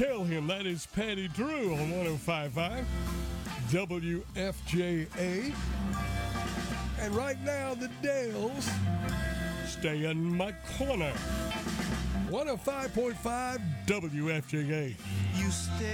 Tell him that is Patty Drew on 105.5 WFJA. And right now, the Dales stay in my corner. 105.5 WFJA. You stay.